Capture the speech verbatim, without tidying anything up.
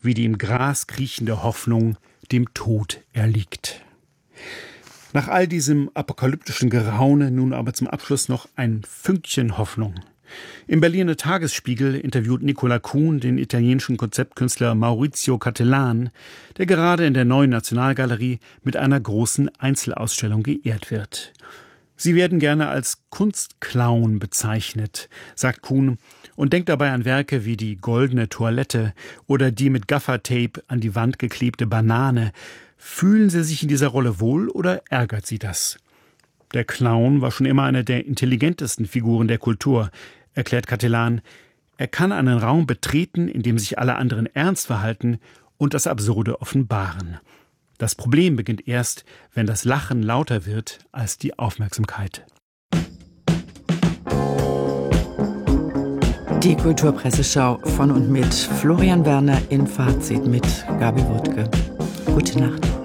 wie die im Gras kriechende Hoffnung dem Tod erliegt. Nach all diesem apokalyptischen Geraune nun aber zum Abschluss noch ein Fünkchen Hoffnung. Im Berliner Tagesspiegel interviewt Nicola Kuhn den italienischen Konzeptkünstler Maurizio Cattelan, der gerade in der Neuen Nationalgalerie mit einer großen Einzelausstellung geehrt wird. Sie werden gerne als Kunstclown bezeichnet, sagt Kuhn und denkt dabei an Werke wie die Goldene Toilette oder die mit Gaffertape an die Wand geklebte Banane. Fühlen Sie sich in dieser Rolle wohl oder ärgert Sie das? Der Clown war schon immer eine der intelligentesten Figuren der Kultur, erklärt Cattelan. Er kann einen Raum betreten, in dem sich alle anderen ernst verhalten und das Absurde offenbaren. Das Problem beginnt erst, wenn das Lachen lauter wird als die Aufmerksamkeit. Die Kulturpresseschau von und mit Florian Werner in Fazit mit Gabi Wuttke. Gute Nacht.